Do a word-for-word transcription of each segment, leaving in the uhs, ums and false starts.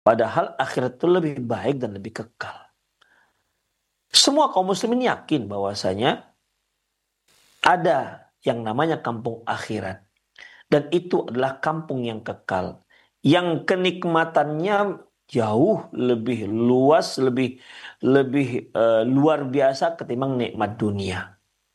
Padahal akhirat itu lebih baik dan lebih kekal. Semua kaum muslimin yakin bahwasanya ada yang namanya kampung akhirat. Dan itu adalah kampung yang kekal. Yang kenikmatannya jauh lebih luas, lebih lebih uh, luar biasa ketimbang nikmat dunia.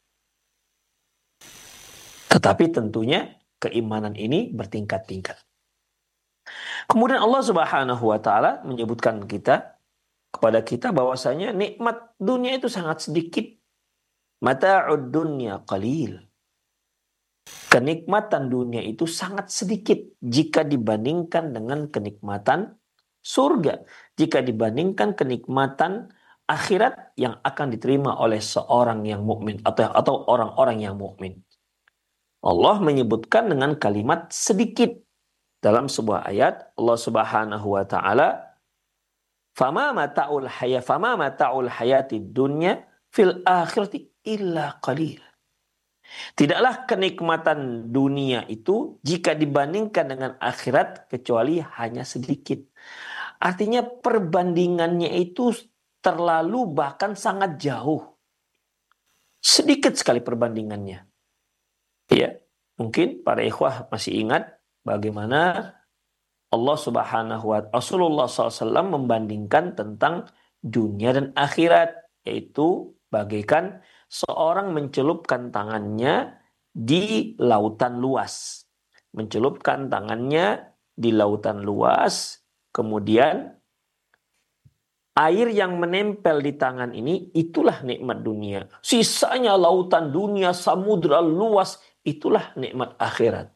Tetapi tentunya keimanan ini bertingkat-tingkat. Kemudian Allah Subhanahu wa taala menyebutkan kita kepada kita bahwasanya nikmat dunia itu sangat sedikit. Mata'ud dunya qalil. Kenikmatan dunia itu sangat sedikit jika dibandingkan dengan kenikmatan surga. Jika dibandingkan kenikmatan akhirat yang akan diterima oleh seorang yang mukmin atau atau orang-orang yang mukmin. Allah menyebutkan dengan kalimat sedikit dalam sebuah ayat. Allah Subhanahu wa taala, "Fama mata'ul haya fama mata'ul hayati dunya fil akhirati illa qalil." Tidaklah kenikmatan dunia itu jika dibandingkan dengan akhirat kecuali hanya sedikit. Artinya perbandingannya itu terlalu bahkan sangat jauh. Sedikit sekali perbandingannya. Ya, mungkin para ikhwah masih ingat bagaimana Allah Subhanahu wa taala Rasulullah shallallahu alaihi wasallam membandingkan tentang dunia dan akhirat, yaitu bagaikan seorang mencelupkan tangannya di lautan luas. Mencelupkan tangannya di lautan luas, kemudian air yang menempel di tangan ini, itulah nikmat dunia. Sisanya lautan dunia, samudra luas, itulah nikmat akhirat.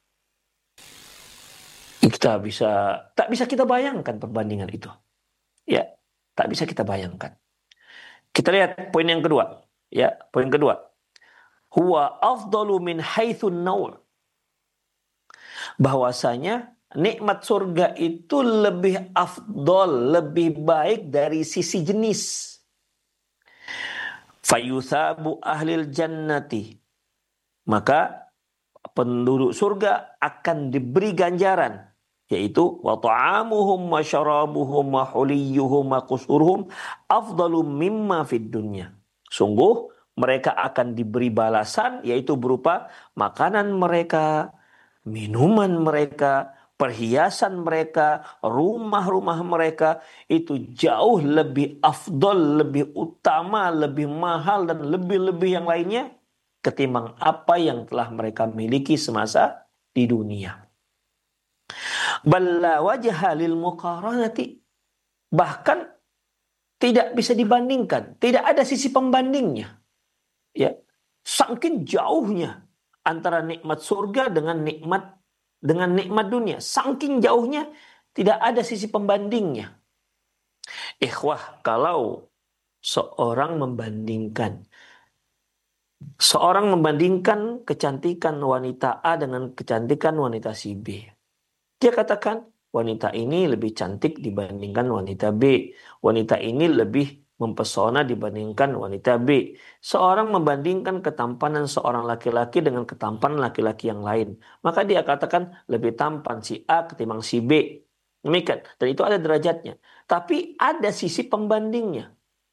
Kita bisa, tak bisa kita bayangkan perbandingan itu. Ya, tak bisa kita bayangkan. Kita lihat poin yang kedua. Ya, poin kedua. Huwa afdalu min haitsun naw'. Bahwasanya nikmat surga itu lebih afdol, lebih baik dari sisi jenis. Fayuthabu ahlil jannati. Maka penduduk surga akan diberi ganjaran, yaitu wa ta'amuhum wa syarabuhum wa huliyuhum wa qusuruhum afdalu mimma fid dunya. Sungguh mereka akan diberi balasan, yaitu berupa makanan mereka, minuman mereka, perhiasan mereka, rumah-rumah mereka itu jauh lebih afdol, lebih utama, lebih mahal dan lebih-lebih yang lainnya ketimbang apa yang telah mereka miliki semasa di dunia. Balla wajha lil muqaranati. Bahkan tidak bisa dibandingkan, tidak ada sisi pembandingnya. Ya, saking jauhnya antara nikmat surga dengan nikmat dengan nikmat dunia, saking jauhnya tidak ada sisi pembandingnya. Ikhwah, kalau seorang membandingkan Seorang membandingkan kecantikan wanita A dengan kecantikan wanita si B. Dia katakan, wanita ini lebih cantik dibandingkan wanita B. Wanita ini lebih mempesona dibandingkan wanita B. Seorang membandingkan ketampanan seorang laki-laki dengan ketampanan laki-laki yang lain. Maka dia katakan lebih tampan si A ketimbang si B. Demikian. Dan itu ada derajatnya. Tapi ada sisi pembandingnya.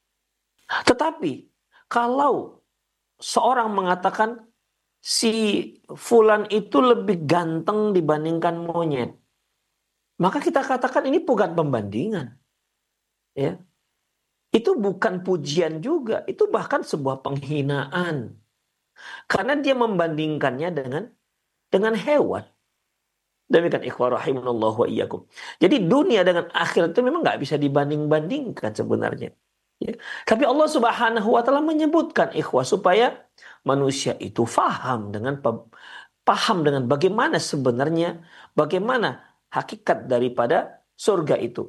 Tetapi kalau seorang mengatakan si fulan itu lebih ganteng dibandingkan monyet, maka kita katakan ini bukan pembandingan. Ya. Itu bukan pujian juga, itu bahkan sebuah penghinaan. Karena dia membandingkannya dengan dengan hewan. Demikian ikhwah rahimanallah wa iyyakum. Jadi dunia dengan akhirat itu memang nggak bisa dibanding-bandingkan sebenarnya. Ya. Tapi Allah Subhanahu wa taala menyebutkan ikhwah supaya manusia itu faham dengan paham dengan bagaimana sebenarnya, bagaimana hakikat daripada surga itu.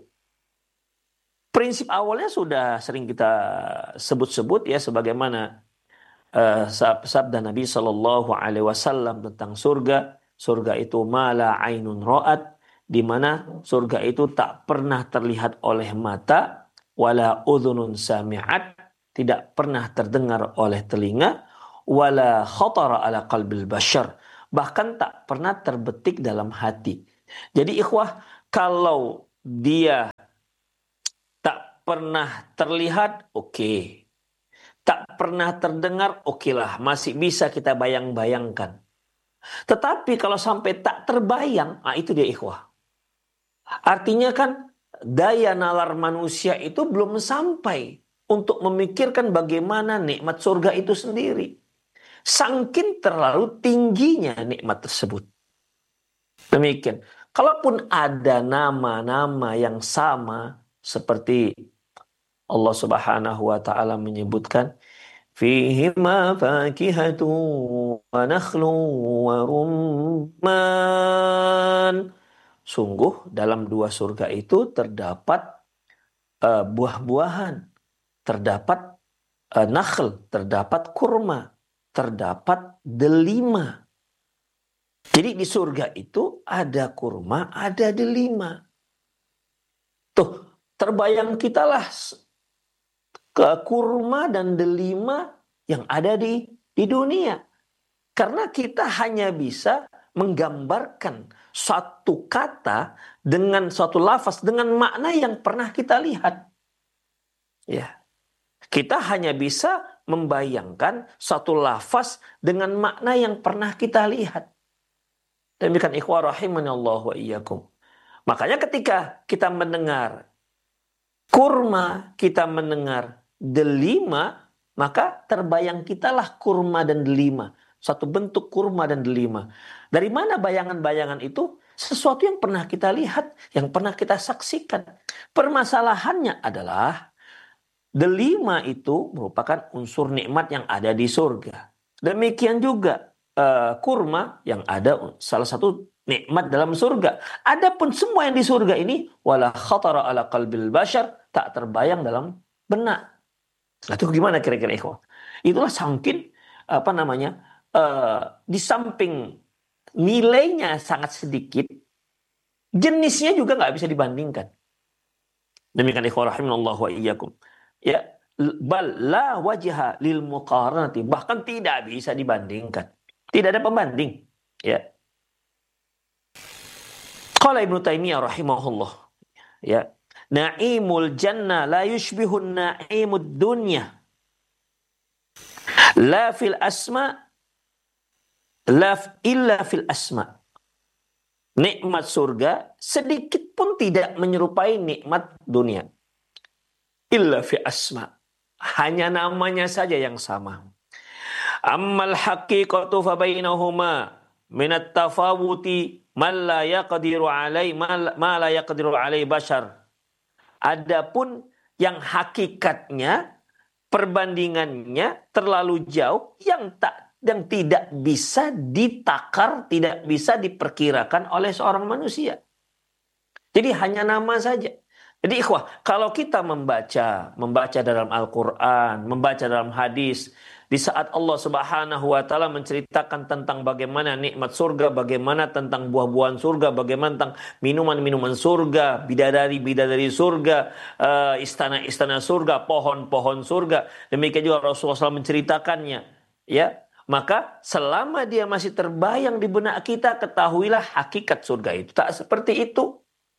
Prinsip awalnya sudah sering kita sebut-sebut ya, sebagaimana uh, sabda Nabi Shallallahu Alaihi Wasallam tentang surga. Surga itu mala ainun ro'at, di mana surga itu tak pernah terlihat oleh mata, wala udhunun sami'at, tidak pernah terdengar oleh telinga, wala khatara ala qalbil bashar, bahkan tak pernah terbetik dalam hati. Jadi ikhwah, kalau dia tak pernah terlihat, oke. Okay. Tak pernah terdengar, oke okay lah, masih bisa kita bayang-bayangkan. Tetapi kalau sampai tak terbayang, ah itu dia ikhwah. Artinya kan daya nalar manusia itu belum sampai untuk memikirkan bagaimana nikmat surga itu sendiri. Sangkin terlalu tingginya nikmat tersebut. Demikian. Kalaupun ada nama-nama yang sama seperti Allah Subhanahu wa taala menyebutkan fihima fakihatu wa nakhlu wa rumman. Sungguh dalam dua surga itu terdapat uh, buah-buahan, terdapat uh, nakhl, terdapat kurma, terdapat delima. Jadi di surga itu ada kurma, ada delima. Tuh, terbayang kita lah ke kurma dan delima yang ada di di dunia. Karena kita hanya bisa menggambarkan satu kata dengan suatu lafaz dengan makna yang pernah kita lihat. Ya. Kita hanya bisa membayangkan satu lafaz dengan makna yang pernah kita lihat. Demikian ikhwah rahimani Allah wa iyyakum. Makanya ketika kita mendengar kurma, kita mendengar delima, maka terbayang kitalah kurma dan delima. Satu bentuk kurma dan delima. Dari mana bayangan-bayangan itu? Sesuatu yang pernah kita lihat, yang pernah kita saksikan. Permasalahannya adalah delima itu merupakan unsur nikmat yang ada di surga. Demikian juga uh, kurma yang ada salah satu nikmat dalam surga. Adapun semua yang di surga ini wala khatara ala qalbil bashar, tak terbayang dalam benak. Nah, itu gimana kira-kira ikhwah? Itulah sangkin apa namanya? Uh, di samping nilainya sangat sedikit, jenisnya juga nggak bisa dibandingkan. Demikian ikhwah rahimanallah wa iyyakum. Ya, bal la wajha lil muqaranati, bahkan tidak bisa dibandingkan. Tidak ada pembanding, ya. Qala Ibnu Taimiyah rahimahullah, ya. Na'imul jannah la yushbihun na'imud dunya. La fil asma la illa fil asma. Nikmat surga sedikit pun tidak menyerupai nikmat dunia. Illa fi asma. Hanya namanya saja yang sama. Ammal haqiqatu fa bainahuma minat tafawuti man la yaqdiru alai ma la yaqdiru alai bashar. Adapun yang hakikatnya, perbandingannya terlalu jauh yang tak yang tidak bisa ditakar, tidak bisa diperkirakan oleh seorang manusia. Jadi hanya nama saja. Jadi ikhwah, kalau kita membaca, membaca dalam Al-Quran, membaca dalam hadis, di saat Allah Subhanahu wa taala menceritakan tentang bagaimana nikmat surga, bagaimana tentang buah-buahan surga, bagaimana tentang minuman-minuman surga, bidadari-bidadari surga, uh, istana-istana surga, pohon-pohon surga, demikian juga Rasulullah shallallahu alaihi wasallam menceritakannya, ya. Maka selama dia masih terbayang di benak kita, ketahuilah hakikat surga itu tak seperti itu.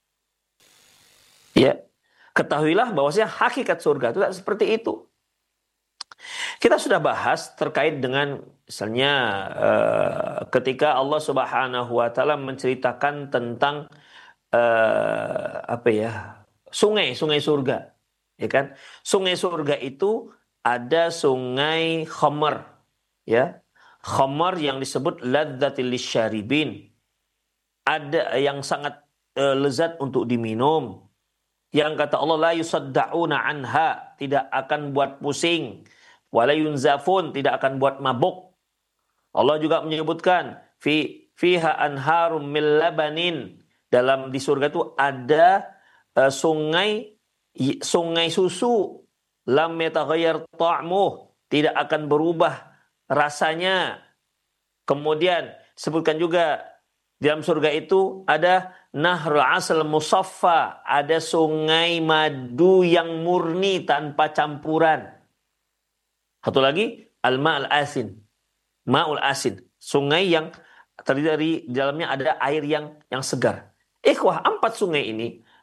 Ya, ketahuilah bahwasanya hakikat surga itu tak seperti itu. Kita sudah bahas terkait dengan misalnya uh, ketika Allah Subhanahu wa taala menceritakan tentang uh, apa ya? sungai-sungai surga. Ya kan? Sungai surga itu ada sungai khamar, ya. Khamar yang disebut ladzatil lisyaribin. Ada yang sangat uh, lezat untuk diminum. Yang kata Allah la yusaddauna anha, tidak akan buat pusing, wala yunzafun, tidak akan buat mabuk. Allah juga menyebutkan fi fiha anharum min labanin, dalam di surga itu ada uh, sungai sungai susu, lam yataghayyar ta'muh, tidak akan berubah rasanya. Kemudian sebutkan juga di dalam surga itu ada nahrul asal musaffa, ada sungai madu yang murni tanpa campuran. Satu lagi al-ma'al asin, ma'ul asin, sungai yang terdiri dari di dalamnya ada air yang yang segar. Ikhwah, empat sungai ini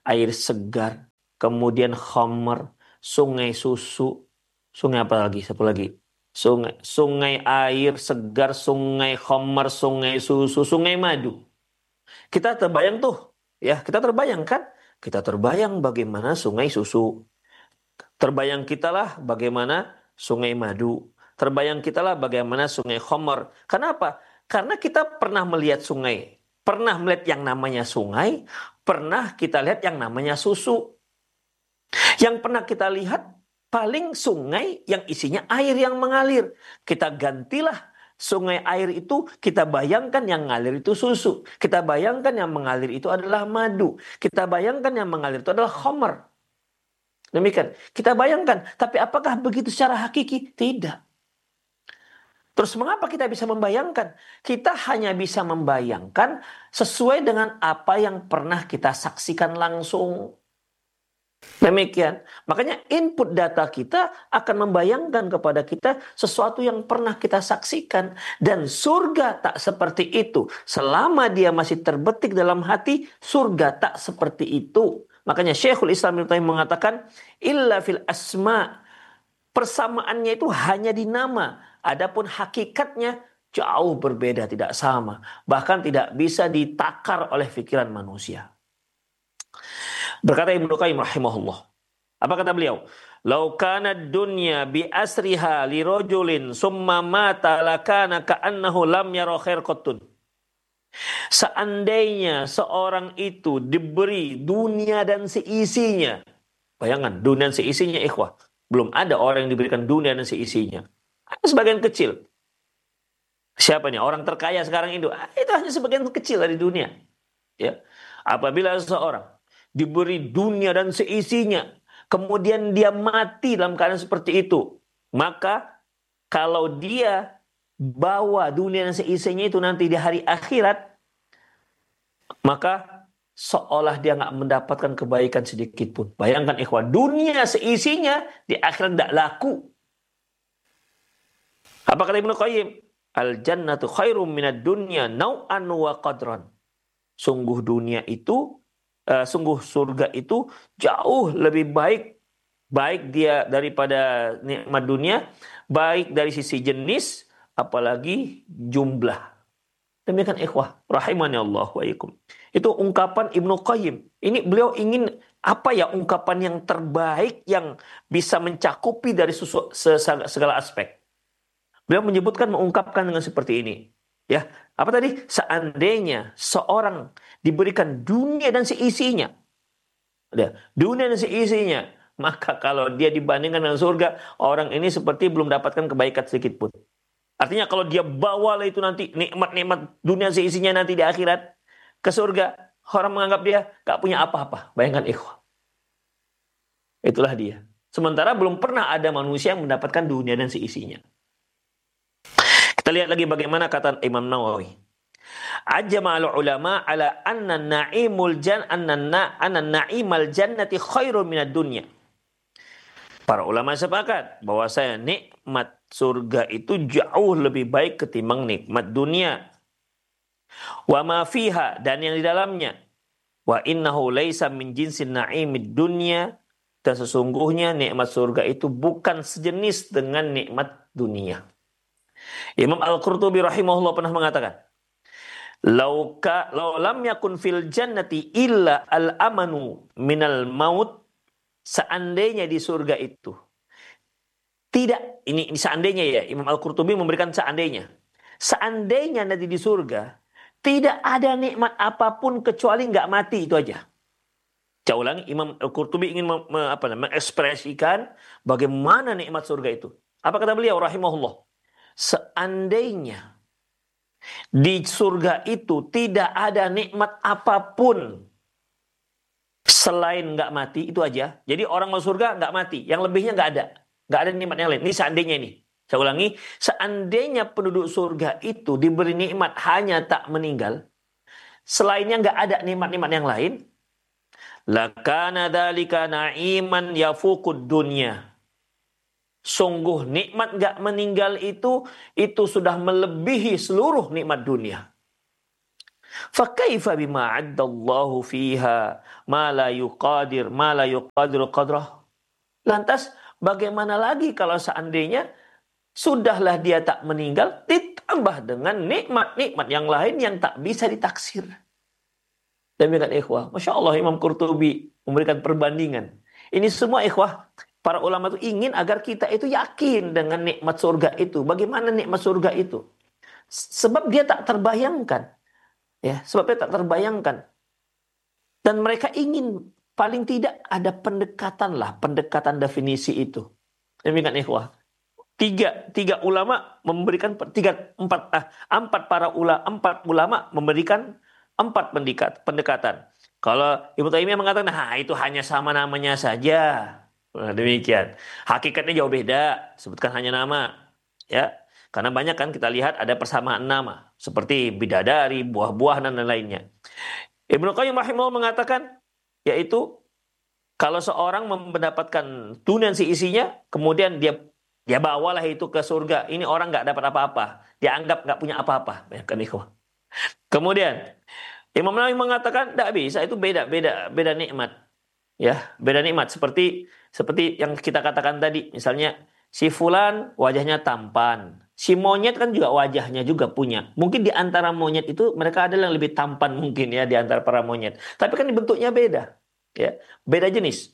air segar, kemudian khamar, sungai susu, sungai apa lagi? Satu lagi. Sungai, sungai air segar, sungai khamar, sungai susu, sungai madu. Kita terbayang tuh, ya, kita terbayang kan? Kita terbayang bagaimana sungai susu. Terbayang kita lah bagaimana sungai madu. Terbayang kita lah bagaimana sungai khamar. Kenapa? Karena kita pernah melihat sungai. Pernah melihat yang namanya sungai. Pernah kita lihat yang namanya susu. Yang pernah kita lihat paling sungai yang isinya air yang mengalir. Kita gantilah sungai air itu, kita bayangkan yang mengalir itu susu. Kita bayangkan yang mengalir itu adalah madu. Kita bayangkan yang mengalir itu adalah khamar. Demikian. Kita bayangkan. Tapi apakah begitu secara hakiki? Tidak. Terus mengapa kita bisa membayangkan? Kita hanya bisa membayangkan sesuai dengan apa yang pernah kita saksikan langsung. Demikian. Makanya input data kita akan membayangkan kepada kita sesuatu yang pernah kita saksikan. Dan surga tak seperti itu. Selama dia masih terbetik dalam hati, surga tak seperti itu. Makanya Syekhul Islam Ibnu Taimiyah mengatakan, illa fil asma. Persamaannya itu hanya di nama. Adapun hakikatnya jauh berbeda, tidak sama. Bahkan tidak bisa ditakar oleh pikiran manusia. Berkata Ibnu Qayyim rahimahullah. Apa kata beliau? Lau kana dunya bi asriha li rajulin summa mata lakana ka'annahu lam yara khair qattun. Seandainya seorang itu diberi dunia dan seisinya. Bayangkan, dunia dan seisinya, ikhwah. Belum ada orang yang diberikan dunia dan seisinya. Hanya sebagian kecil. Siapa nih? Orang terkaya sekarang itu. Itu hanya sebagian kecil dari dunia. Ya. Apabila seseorang diberi dunia dan seisinya, kemudian dia mati dalam keadaan seperti itu, maka kalau dia bawa dunia dan seisinya itu nanti di hari akhirat, maka seolah dia nggak mendapatkan kebaikan sedikit pun. Bayangkan ikhwan, dunia seisinya di akhirat tidak laku. Apa kata Ibnu Qayyim? Al jannatu khairum minad dunya nau'an wa qadran. Sungguh dunia itu Uh, sungguh surga itu jauh lebih baik, baik dia daripada nikmat dunia, baik dari sisi jenis, apalagi jumlah. Demikian ikhwah, rahimani Allah wa ikum. Itu ungkapan Ibnu Qayyim. Ini beliau ingin apa ya ungkapan yang terbaik yang bisa mencakupi dari susu, segala aspek. Beliau menyebutkan, mengungkapkan dengan seperti ini. Ya, apa tadi? Seandainya seorang diberikan dunia dan seisinya, ada dunia dan seisinya, maka kalau dia dibandingkan dengan surga, orang ini seperti belum dapatkan kebaikan sedikit pun. Artinya kalau dia bawa itu nanti nikmat-nikmat dunia seisinya nanti di akhirat ke surga, orang menganggap dia gak punya apa-apa. Bayangkan ikhwah. Itulah dia. Sementara belum pernah ada manusia yang mendapatkan dunia dan seisinya. Kita lihat lagi bagaimana kata Imam Nawawi. Ajma'al ulama ala anna na'imul jan anna anna na'imal jannati khairun minad dunya. Para ulama sepakat bahwa saya nikmat surga itu jauh lebih baik ketimbang nikmat dunia. Wa ma fiha, dan yang di dalamnya. Wa innahu laisa min jinsin na'imid dunya, dan sesungguhnya nikmat surga itu bukan sejenis dengan nikmat dunia. Imam Al-Qurtubi rahimahullah pernah mengatakan, Lauka lau lam yakun fil jannati illa al-amanu minal maut, seandainya di surga itu tidak, ini, ini seandainya ya, Imam Al-Qurtubi memberikan seandainya. Seandainya nanti di surga tidak ada nikmat apapun kecuali nggak mati, itu aja. Saya ulangi, Imam Al-Qurtubi ingin me, me, apa, mengekspresikan bagaimana nikmat surga itu. Apa kata beliau rahimahullah? Seandainya di surga itu tidak ada nikmat apapun selain nggak mati, itu aja. Jadi orang masuk surga nggak mati, yang lebihnya nggak ada, nggak ada nikmat yang lain. Ini seandainya ini. Saya ulangi, seandainya penduduk surga itu diberi nikmat hanya tak meninggal, selainnya nggak ada nikmat-nikmat yang lain, lakana dzalika na'iman yafuqud dunya. Sungguh nikmat gak meninggal itu, itu sudah melebihi seluruh nikmat dunia. Fakaifa bima 'addallahu fiha ma la yuqadir ma la yuqadiru qadrah. Lantas bagaimana lagi kalau seandainya sudahlah dia tak meninggal, ditambah dengan nikmat-nikmat yang lain yang tak bisa ditaksir. Demikian ikhwah. Masya Allah Imam Qurtubi memberikan perbandingan. Ini semua ikhwah, para ulama itu ingin agar kita itu yakin dengan nikmat surga itu. Bagaimana nikmat surga itu? Sebab dia tak terbayangkan. Ya, sebab dia tak terbayangkan. Dan mereka ingin paling tidak ada pendekatan lah, pendekatan definisi itu. Demikian ikhwah. Tiga, tiga ulama memberikan tiga empat ah, empat para ulama empat ulama memberikan empat pendekat, pendekatan. Kalau Ibnu Taimiyah mengatakan, nah itu hanya sama namanya saja. Nah, demikian. Hakikatnya jauh beda. Sebutkan hanya nama. Ya, karena banyak kan kita lihat ada persamaan nama seperti bidadari, buah-buahan dan lain-lainnya. Ibnu Qayyim rahimahullah mengatakan, yaitu kalau seorang mendapatkan dunia seisinya, kemudian dia dia bawalah itu ke surga. Ini orang nggak dapat apa-apa. Dia anggap nggak punya apa-apa. Kemudian Imam Nawawi mengatakan tidak bisa, itu beda beda beda nikmat. Ya, beda nikmat seperti seperti yang kita katakan tadi. Misalnya si fulan wajahnya tampan. Si monyet kan juga wajahnya juga punya. Mungkin di antara monyet itu mereka adalah yang lebih tampan mungkin ya di antara para monyet. Tapi kan bentuknya beda. Ya, beda jenis.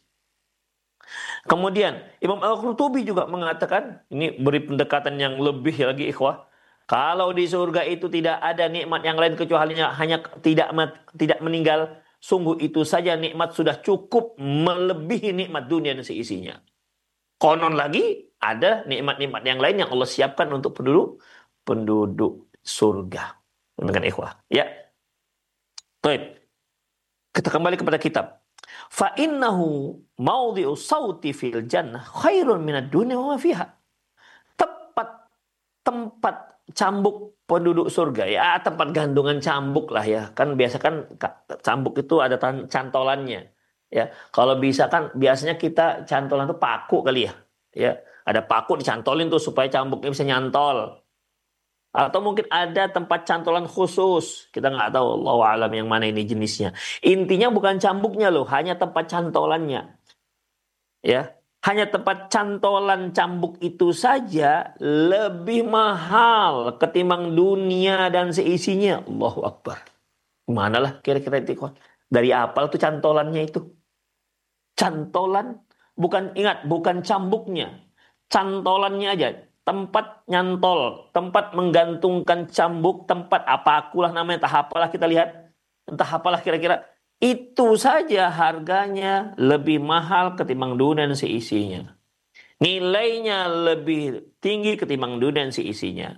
Kemudian Imam Al-Qurtubi juga mengatakan, ini beri pendekatan yang lebih lagi ikhwah. Kalau di surga itu tidak ada nikmat yang lain kecuali hanya tidak tidak meninggal, sungguh itu saja nikmat sudah cukup melebihi nikmat dunia dan seisinya. Konon lagi ada nikmat-nikmat yang lain yang Allah siapkan untuk penduduk penduduk surga. Demikian ikhwah. Ya. Baik. Kita kembali kepada kitab. Fa innahu maudhi'u sauti fil jannah khairun minad dunya wa ma fiha. Tepat tempat cambuk penduduk surga, ya tempat gantungan cambuk lah ya. Kan biasa kan cambuk itu ada cantolannya. Ya, kalau bisa kan biasanya kita cantolan itu paku kali ya. Ya, ada paku dicantolin tuh supaya cambuknya bisa nyantol. Atau mungkin ada tempat cantolan khusus. Kita nggak tahu, Allahu a'lam yang mana ini jenisnya. Intinya bukan cambuknya loh, hanya tempat cantolannya. Ya, hanya tempat cantolan cambuk itu saja lebih mahal ketimbang dunia dan seisinya. Allahu Akbar. Mana lah kira-kira itu? Dari apal tuh cantolannya itu? Cantolan, bukan ingat, bukan cambuknya. Cantolannya aja. Tempat nyantol, tempat menggantungkan cambuk, tempat apa akulah namanya, entah apalah kita lihat, entah apalah kira-kira, itu saja harganya lebih mahal ketimbang dunia dan seisinya. Nilainya lebih tinggi ketimbang dunia dan seisinya.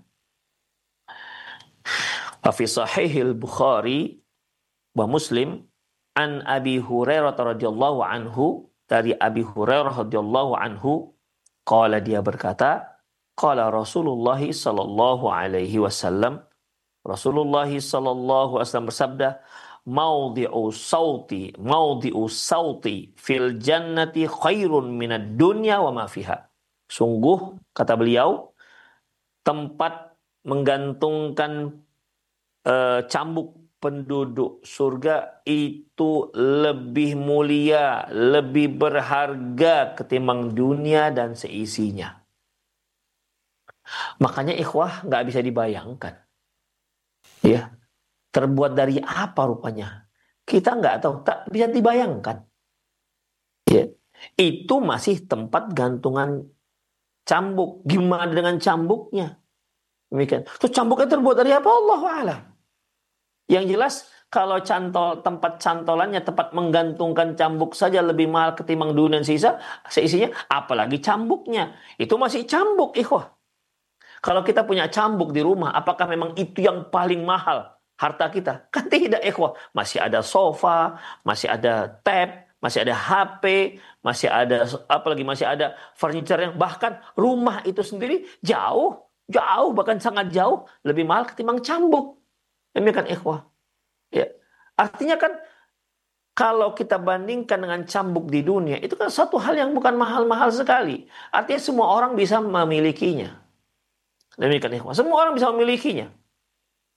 Fi sahihil Bukhari wa Muslim an Abi Hurairah radhiyallahu anhu, dari Abi Hurairah radhiyallahu anhu, qala, dia berkata, qala Rasulullah sallallahu alaihi wasallam, Rasulullah sallallahu alaihi wasallam bersabda, maudhi'u sauti maudhi'u sauti fil jannati khairun minad dunya wa ma fiha. Sungguh kata beliau, tempat menggantungkan uh, cambuk penduduk surga itu lebih mulia, lebih berharga ketimbang dunia dan seisinya. Makanya ikhwah nggak bisa dibayangkan, ya, terbuat dari apa rupanya? Kita nggak tahu, tak bisa dibayangkan. Ya, itu masih tempat gantungan cambuk. Gimana dengan cambuknya? Demikian. Terus cambuknya terbuat dari apa? Allahu a'lam. Yang jelas kalau cantol, tempat cantolannya, tempat menggantungkan cambuk saja lebih mahal ketimbang dunia dan sisa, seisinya, apalagi cambuknya. Itu masih cambuk, ikhwah. Kalau kita punya cambuk di rumah, apakah memang itu yang paling mahal harta kita? Kan tidak, ikhwah. Masih ada sofa, masih ada tab, masih ada H P, masih ada apalagi masih ada furniture, yang bahkan rumah itu sendiri jauh, jauh bahkan sangat jauh lebih mahal ketimbang cambuk. Demikian ikhwah. Ya. Artinya kan kalau kita bandingkan dengan cambuk di dunia, itu kan satu hal yang bukan mahal-mahal sekali. Artinya semua orang bisa memilikinya. Demikian ikhwah. Semua orang bisa memilikinya.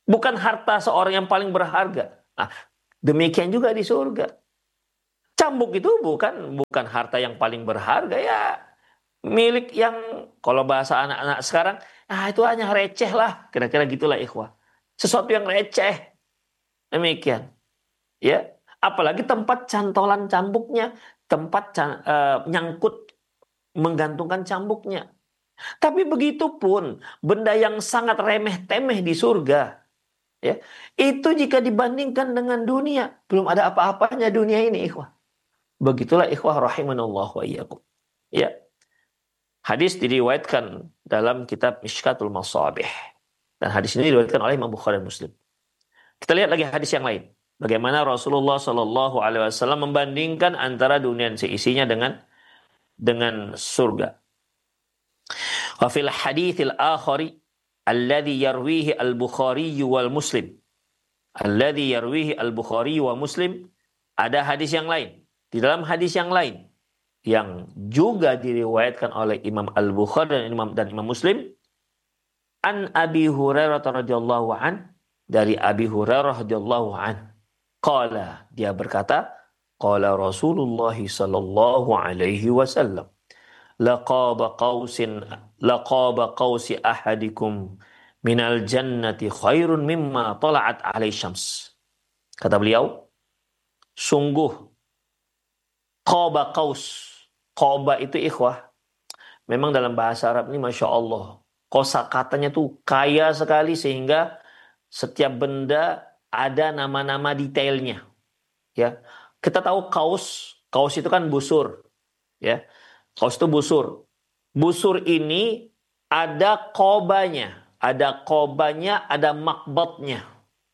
bukan harta seorang yang paling berharga. Nah, demikian juga di surga. Cambuk itu bukan bukan harta yang paling berharga, ya milik yang, kalau bahasa anak-anak sekarang, ah itu hanya receh lah, kira-kira gitulah ikhwah. Sesuatu yang receh, demikian. Ya, apalagi tempat cantolan cambuknya, tempat can- eh, nyangkut menggantungkan cambuknya. Tapi begitu pun benda yang sangat remeh-temeh di surga, ya, itu jika dibandingkan dengan dunia, belum ada apa-apanya dunia ini, ikhwah. Begitulah ikhwah rahimanallah wa iyyakum. Ya, hadis diriwayatkan dalam kitab Mishkatul Masabih. Dan hadis ini diriwayatkan oleh Imam Bukhari dan Muslim. Kita lihat lagi hadis yang lain. Bagaimana Rasulullah Shallallahu Alaihi Wasallam membandingkan antara dunia dan seisinya dengan dengan surga. Wa fil haditsil akhari alladhi yarwihi al-Bukhari wal Muslim. Alladhi yarwihi al-Bukhari wa Muslim. Ada hadis yang lain. Di dalam hadis yang lain yang juga diriwayatkan oleh Imam Al-Bukhari dan Imam dan Imam Muslim, an Abi Hurairah radhiyallahu an, dari Abi Hurairah radhiyallahu an, qala, dia berkata, qala Rasulullah sallallahu alaihi wasallam, laqaba qausin laqaba qausi ahadikum minal jannati khairun mimma tala'at alaihi syams. Kata beliau, sungguh qaba qaus. Qaba itu ikhwah, memang dalam bahasa Arab ini Masya Allah, kosakatanya tuh kaya sekali, sehingga setiap benda ada nama-nama detailnya. Ya, kita tahu kaus, kaus itu kan busur. Ya, kaus itu busur. Busur ini ada kobanya, ada kobanya, ada makbatnya,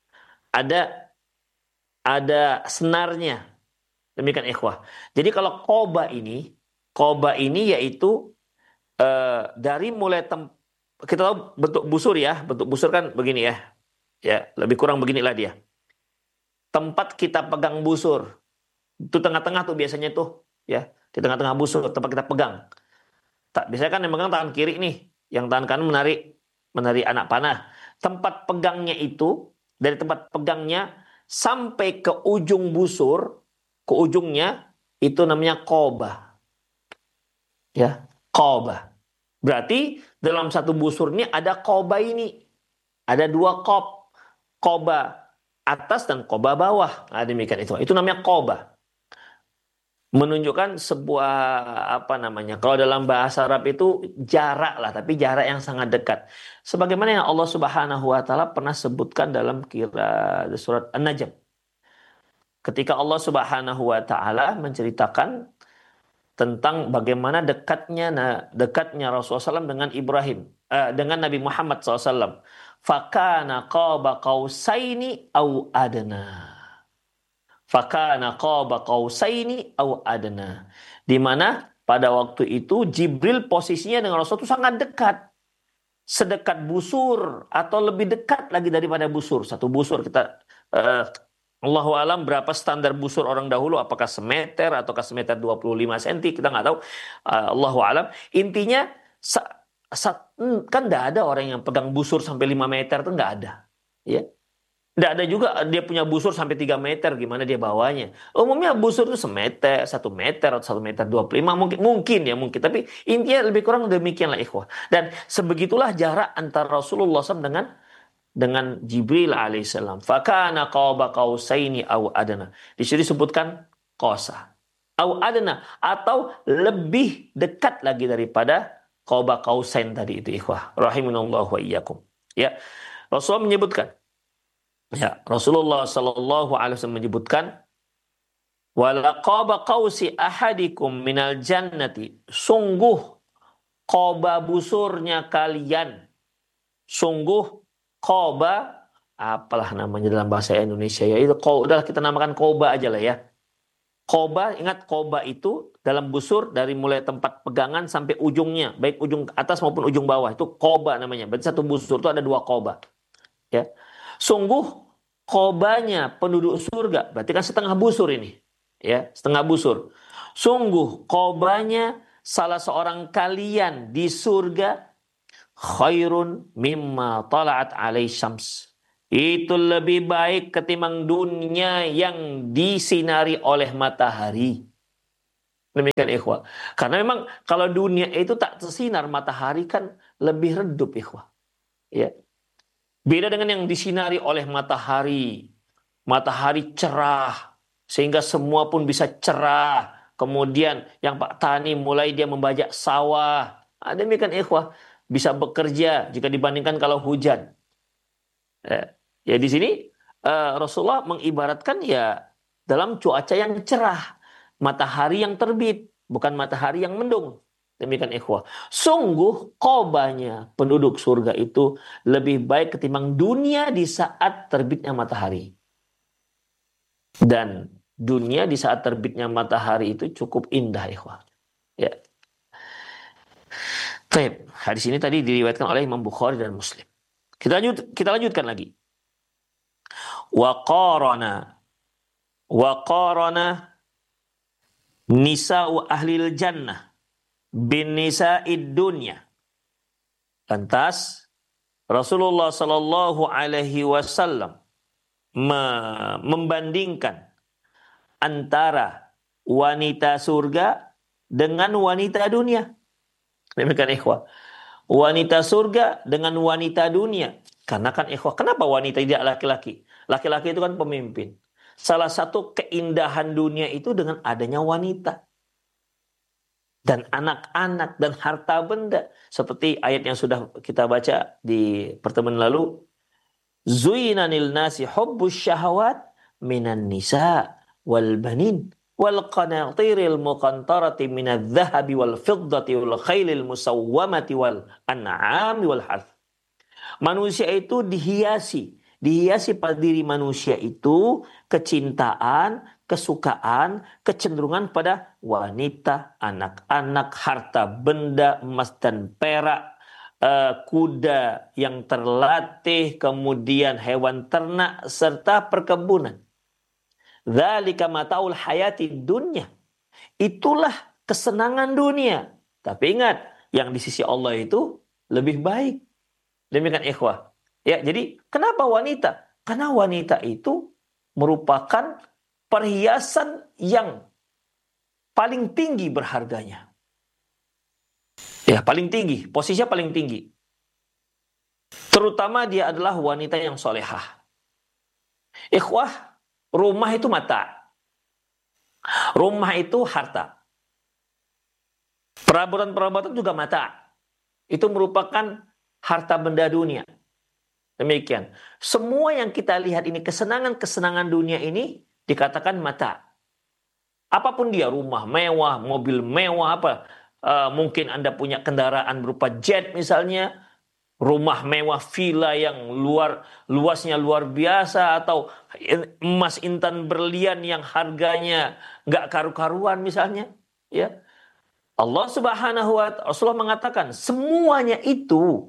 ada ada senarnya. Demikian ikhwah. Jadi kalau koba ini, koba ini yaitu eh, dari mulai tem kita tahu bentuk busur ya, bentuk busur kan begini ya, ya lebih kurang beginilah dia. Tempat kita pegang busur, itu tengah-tengah tuh biasanya tuh, ya di tengah-tengah busur tempat kita pegang. Tak biasanya kan yang pegang tangan kiri nih, yang tangan kanan menarik menarik anak panah. Tempat pegangnya itu, dari tempat pegangnya sampai ke ujung busur, ke ujungnya itu namanya koba. Ya, koba. Berarti dalam satu busur ini ada koba ini. Ada dua kob. Koba atas dan koba bawah. Nah, demikian itu. Itu namanya koba. Menunjukkan sebuah apa namanya? Kalau dalam bahasa Arab itu jarak lah, tapi jarak yang sangat dekat. Sebagaimana yang Allah Subhanahu wa taala pernah sebutkan dalam kira surat An-Najm. Ketika Allah Subhanahu wa taala menceritakan tentang bagaimana dekatnya dekatnya Rasulullah shallallahu alaihi wasallam dengan Ibrahim, eh, dengan Nabi Muhammad shallallahu alaihi wasallam. Fakana qaba qausaini au adna. Fakana qaba qausaini au adna. Di mana pada waktu itu Jibril posisinya dengan Rasul itu sangat dekat. Sedekat busur atau lebih dekat lagi daripada busur. Satu busur kita uh, Allahu alam berapa standar busur orang dahulu, apakah semeter ataukah semeter dua puluh lima sentimeter, kita nggak tahu. Uh, Allahu alam. Intinya sa, sa, kan nggak ada orang yang pegang busur sampai lima meter, tuh nggak ada. Ya. Nggak ada juga dia punya busur sampai tiga meter, gimana dia bawanya. Umumnya busur itu semeter, satu meter atau satu meter dua puluh lima mungkin, mungkin ya mungkin. Tapi intinya lebih kurang demikianlah ikhwah. Dan sebegitulah jarak antara Rasulullah shallallahu alaihi wasallam dengan dengan Jibril alaihissalam. Fakana qaba qausaini au adna. Di sini disebutkan qasa. Au adna, atau lebih dekat lagi daripada qaba qausain tadi itu ikhwah. Rahimanallahu wa iyyakum. Ya. Rasulullah menyebutkan, ya, Rasulullah sallallahu alaihi wasallam menyebutkan, wala qaba qausi ahadikum minal jannati. Sungguh qaba busurnya kalian. Sungguh Koba, apalah namanya dalam bahasa Indonesia ya, itu udah kita namakan koba aja lah ya. Koba, ingat koba itu dalam busur dari mulai tempat pegangan sampai ujungnya, baik ujung atas maupun ujung bawah, itu koba namanya. Berarti satu busur itu ada dua koba. Ya, sungguh kobanya penduduk surga, berarti kan setengah busur ini, ya setengah busur. Sungguh kobanya salah seorang kalian di surga khairun mimma tala'at alaihi syams. itu lebih baik ketimbang dunia yang disinari oleh matahari. Demikian ikhwah. Karena memang kalau dunia itu tak tersinar matahari kan lebih redup ikhwah. Ya. Beda dengan yang disinari oleh matahari. Matahari cerah sehingga semua pun bisa cerah. Kemudian yang Pak Tani mulai dia membajak sawah. Nah, demikian ikhwah, bisa bekerja jika dibandingkan kalau hujan. Ya, ya di sini uh, Rasulullah mengibaratkan ya dalam cuaca yang cerah, matahari yang terbit, bukan matahari yang mendung. Demikian ikhwah. Sungguh kobanya penduduk surga itu lebih baik ketimbang dunia di saat terbitnya matahari. Dan dunia di saat terbitnya matahari itu cukup indah ikhwah. Ya. Baik, hadis ini tadi diriwayatkan oleh Imam Bukhari dan Muslim. Kita lanjut, kita lanjutkan lagi. Wa qarana wa qarana nisa'u ahlil jannah bin nisa'id dunya. Lantas Rasulullah sallallahu alaihi wasallam membandingkan antara wanita surga dengan wanita dunia. Demikian ikhwah. Wanita surga dengan wanita dunia. Karena kan ikhwah, kenapa wanita tidak laki-laki? Laki-laki itu kan pemimpin. Salah satu keindahan dunia itu dengan adanya wanita. Dan anak-anak dan harta benda. Seperti ayat yang sudah kita baca di pertemuan lalu. Zuinanil nasi hubbus syahawat minan nisa wal banin wal qanatiril muqantarati minadh dhahabi wal fiddati wal khailil musawwamati wal an'ami wal harth. Manusia itu dihiasi, dihiasi pada diri manusia itu kecintaan, kesukaan, kecenderungan pada wanita, anak-anak, harta benda, emas dan perak, uh, kuda yang terlatih, kemudian hewan ternak serta perkebunan. Dzalika mataul hayati dunya. Itulah kesenangan dunia. Tapi ingat, yang di sisi Allah itu lebih baik. Demikian ikhwah. Ya, jadi kenapa wanita? Karena wanita itu merupakan perhiasan yang paling tinggi berharganya. Ya, paling tinggi, posisinya paling tinggi. Terutama dia adalah wanita yang solehah. Ikhwah, rumah itu mata. Rumah itu harta. Perabotan-perabotan juga mata. Itu merupakan harta benda dunia. Demikian. Semua yang kita lihat ini, kesenangan-kesenangan dunia ini dikatakan mata. Apapun dia, rumah mewah, mobil mewah, apa. Uh, mungkin Anda punya kendaraan berupa jet misalnya. Rumah mewah, villa yang luar luasnya luar biasa, atau emas intan berlian yang harganya nggak karu-karuan misalnya, ya. Allah Subhanahu wa taala, Rasulullah mengatakan semuanya itu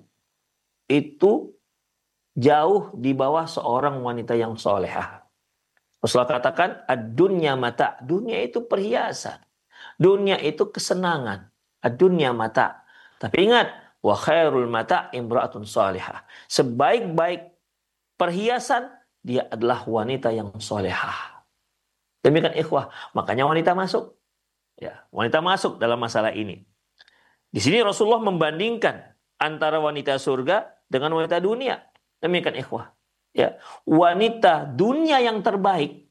itu jauh di bawah seorang wanita yang solehah. Rasulullah katakan ad-dunya mata, dunia itu perhiasan, dunia itu kesenangan, ad-dunya mata. Tapi ingat, wa khairul mata imra'atun salihah. Sebaik-baik perhiasan dia adalah wanita yang solehah. Demikian ikhwah, makanya wanita masuk. Ya, wanita masuk dalam masalah ini. Di sini Rasulullah membandingkan antara wanita surga dengan wanita dunia. Demikian ikhwah. Ya, wanita dunia yang terbaik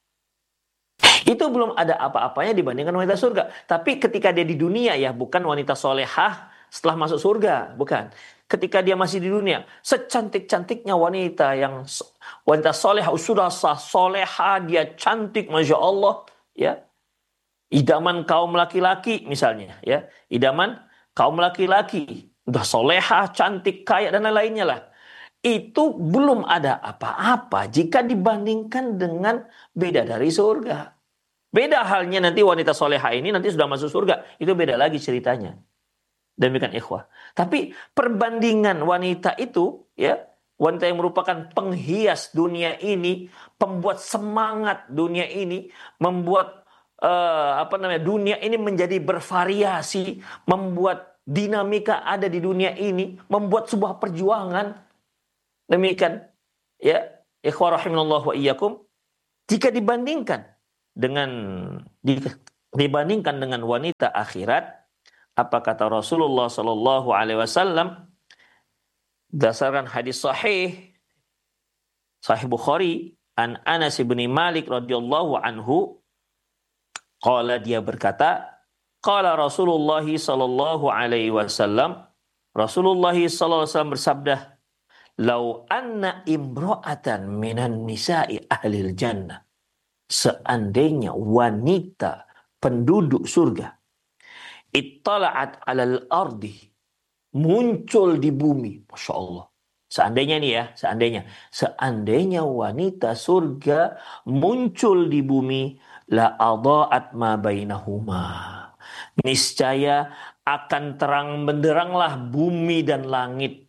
itu belum ada apa-apanya dibandingkan wanita surga. Tapi ketika dia di dunia, ya, bukan wanita solehah setelah masuk surga, bukan. Ketika dia masih di dunia, secantik-cantiknya wanita yang wanita solehah, sudah sah solehah, dia cantik, masya Allah, ya, idaman kaum laki-laki misalnya, ya, idaman kaum laki-laki, udah solehah, cantik, kaya dan lain-lainnya lah. Itu belum ada apa-apa jika dibandingkan dengan beda dari surga. Beda halnya nanti wanita soleha ini nanti sudah masuk surga. Itu beda lagi ceritanya. Demikian ikhwah. Tapi perbandingan wanita itu, ya, wanita yang merupakan penghias dunia ini, pembuat semangat dunia ini, membuat uh, apa namanya dunia ini menjadi bervariasi, membuat dinamika ada di dunia ini, membuat sebuah perjuangan. Demikian, ya, ikhwah rahimanallah wa iyyakum, jika dibandingkan dengan di, dibandingkan dengan wanita akhirat, apa kata Rasulullah sallallahu alaihi wasallam berdasarkan hadis sahih Sahih Bukhari an Anas bin Malik radhiyallahu anhu, qala, dia berkata, qala Rasulullah sallallahu alaihi wasallam, Rasulullah sallallahu alaihi wasallam bersabda, lau anna imra'atan minan nisa'i ahlil jannah, seandainya wanita penduduk surga, ittala'at alal ardi, muncul di bumi, Masya Allah. Seandainya nih ya, seandainya. Seandainya wanita surga muncul di bumi, la adha'at ma bainahuma. Niscaya akan terang benderanglah bumi dan langit.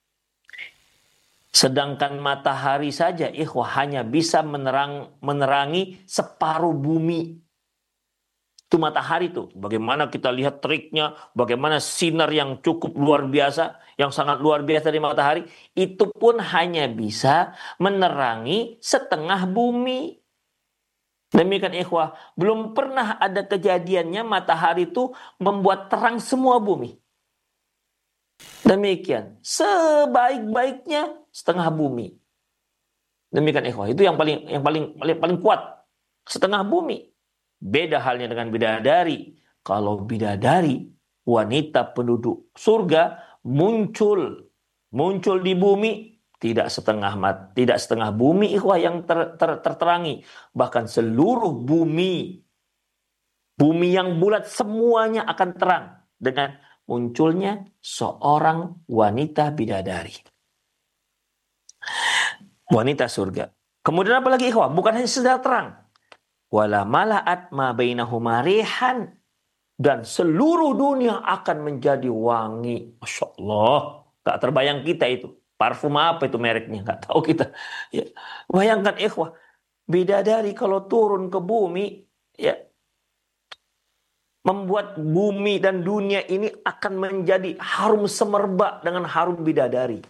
Sedangkan matahari saja, ikhwah, hanya bisa menerang, menerangi separuh bumi. Itu matahari tuh. Bagaimana kita lihat triknya, bagaimana sinar yang cukup luar biasa, yang sangat luar biasa dari matahari, itu pun hanya bisa menerangi setengah bumi. Demikian ikhwah, belum pernah ada kejadiannya matahari itu membuat terang semua bumi. Demikian, sebaik-baiknya setengah bumi. Demikian ikhwah, itu yang paling yang paling paling, paling kuat, setengah bumi. Beda halnya dengan bidadari. Kalau bidadari, wanita penduduk surga, muncul muncul di bumi, tidak setengah mat, tidak setengah bumi ikhwah yang ter, ter, terterangi, bahkan seluruh bumi, bumi yang bulat semuanya akan terang dengan munculnya seorang wanita bidadari, wanita surga. Kemudian apa lagi ikhwah? Bukan hanya sekedar terang, wala mala'at ma bainahuma rihan, dan seluruh dunia akan menjadi wangi. Masya Allah, gak terbayang kita itu. Parfum apa itu mereknya, gak tahu kita. Ya. Bayangkan ikhwah, bidadari kalau turun ke bumi, ya, membuat bumi dan dunia ini akan menjadi harum semerbak dengan harum bidadari.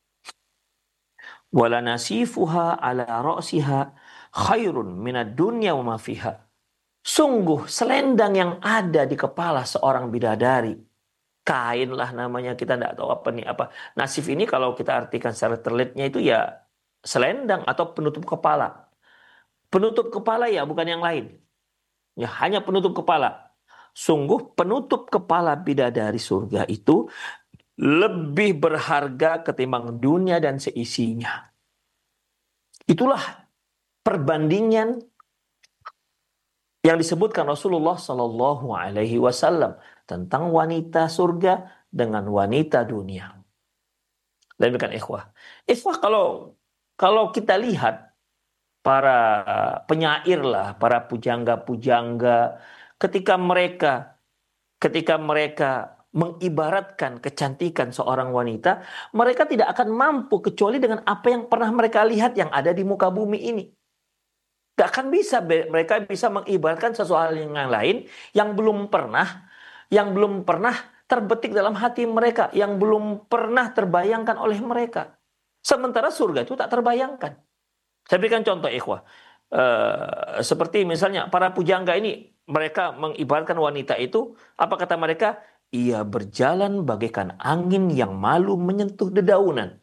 Wala nasifuha ala ra'siha khairun minad dunya wa ma fiha. Sungguh selendang yang ada di kepala seorang bidadari, kain lah namanya, kita tidak tahu apa nih apa. Nasif ini kalau kita artikan secara terlitnya itu ya selendang atau penutup kepala. Penutup kepala ya, bukan yang lain. Ya hanya penutup kepala. Sungguh penutup kepala bidadari surga itu lebih berharga ketimbang dunia dan seisinya. Itulah perbandingan yang disebutkan Rasulullah Sallallahu Alaihi Wasallam tentang wanita surga dengan wanita dunia. Dan bukan ikhwah. Ikhwah kalau kalau kita lihat para penyair lah, para pujangga-pujangga, ketika mereka ketika mereka mengibaratkan kecantikan seorang wanita, mereka tidak akan mampu kecuali dengan apa yang pernah mereka lihat yang ada di muka bumi ini. Gak akan bisa mereka bisa mengibaratkan sesuatu yang lain yang belum pernah, yang belum pernah terbetik dalam hati mereka, yang belum pernah terbayangkan oleh mereka. Sementara surga itu tak terbayangkan. Saya berikan contoh ikhwah. Uh, seperti misalnya para pujangga ini, mereka mengibaratkan wanita itu, apa kata mereka? Ia berjalan bagaikan angin yang malu menyentuh dedaunan.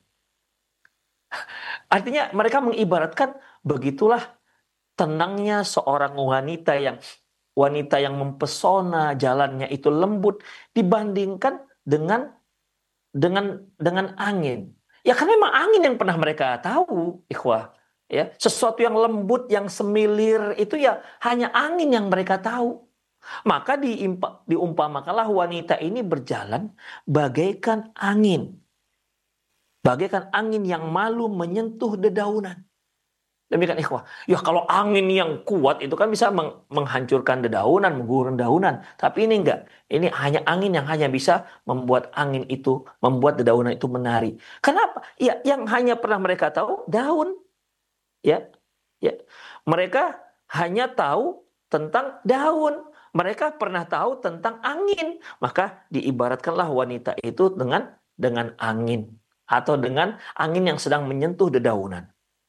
Artinya mereka mengibaratkan begitulah tenangnya seorang wanita yang wanita yang mempesona, jalannya itu lembut dibandingkan dengan dengan dengan angin. Ya kan memang angin yang pernah mereka tahu, ikhwah. Ya, sesuatu yang lembut, yang semilir itu ya hanya angin yang mereka tahu. Maka diimpa, diumpamakanlah wanita ini berjalan bagaikan angin. Bagaikan angin yang malu menyentuh dedaunan. Demikian ikhwah. Ya kalau angin yang kuat itu kan bisa meng menghancurkan dedaunan, menggugurkan dedaunan. Tapi ini enggak. Ini hanya angin yang hanya bisa membuat angin itu, membuat dedaunan itu menari. Kenapa? Ya yang hanya pernah mereka tahu daun. Ya. Ya. Mereka hanya tahu tentang daun. Mereka pernah tahu tentang angin. Maka diibaratkanlah wanita itu dengan dengan angin atau dengan angin yang sedang menyentuh dedaunan.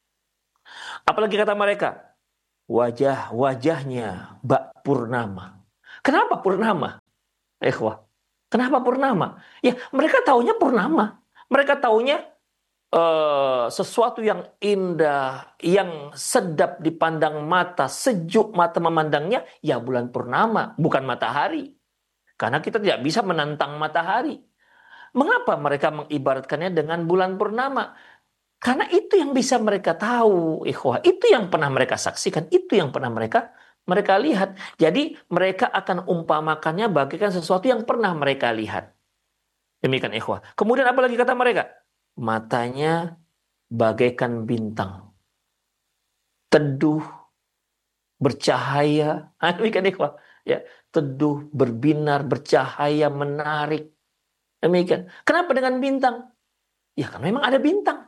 Apalagi kata mereka, wajah-wajahnya bak purnama. Kenapa purnama? Ikhwah. Kenapa purnama? Ya, mereka taunya purnama. Mereka taunya uh, sesuatu yang indah, yang sedap dipandang mata, sejuk mata memandangnya, ya bulan purnama, bukan matahari. Karena kita tidak bisa menantang matahari. Mengapa mereka mengibaratkannya dengan bulan purnama? Karena itu yang bisa mereka tahu, ikhwah. Itu yang pernah mereka saksikan, itu yang pernah mereka mereka lihat. Jadi mereka akan umpamakannya bagaikan sesuatu yang pernah mereka lihat. Demikian ikhwah. Kemudian apa lagi kata mereka? Matanya bagaikan bintang. Teduh, bercahaya. Demikian ikhwah. Ya, teduh, berbinar, bercahaya, menarik. Demikian. Kenapa dengan bintang? Ya kan memang ada bintang.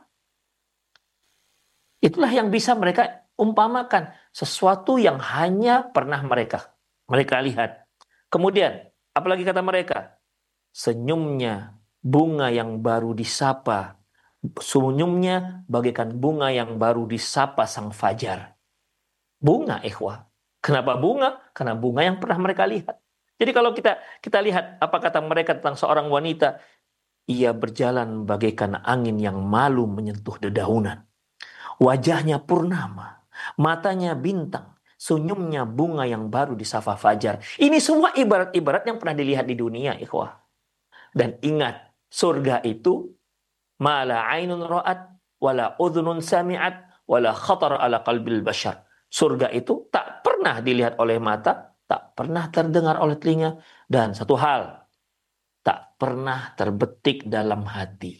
Itulah yang bisa mereka umpamakan. Sesuatu yang hanya pernah mereka mereka lihat. Kemudian, apalagi kata mereka? Senyumnya bunga yang baru disapa. Senyumnya bagaikan bunga yang baru disapa sang fajar. Bunga, ikhwah. Kenapa bunga? Karena bunga yang pernah mereka lihat. Jadi kalau kita kita lihat apa kata mereka tentang seorang wanita, ia berjalan bagaikan angin yang malu menyentuh dedaunan. Wajahnya purnama, matanya bintang, senyumnya bunga yang baru disapa fajar. Ini semua ibarat-ibarat yang pernah dilihat di dunia, ikhwah. Dan ingat, surga itu mala ainun ra'at, wala udhunun sami'at, wala khatar ala qalbil bashar. Surga itu tak pernah dilihat oleh mata, tak pernah terdengar oleh telinga, dan satu hal, tak pernah terbetik dalam hati.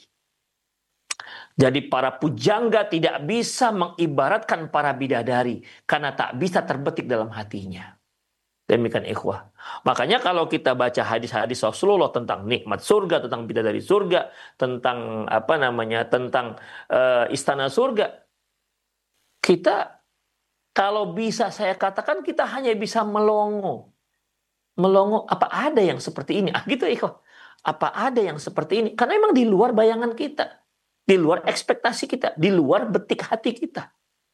Jadi para pujangga tidak bisa mengibaratkan para bidadari karena tak bisa terbetik dalam hatinya. Demikian ikhwah. Makanya kalau kita baca hadis-hadis Rasulullah tentang nikmat surga, tentang bidadari surga, tentang apa namanya, tentang uh, istana surga, kita kalau bisa saya katakan kita hanya bisa melongo. Melongo, apa ada yang seperti ini? Ah gitu ikhwah. Apa ada yang seperti ini? Karena memang di luar bayangan kita. Di luar ekspektasi kita, di luar betik hati kita.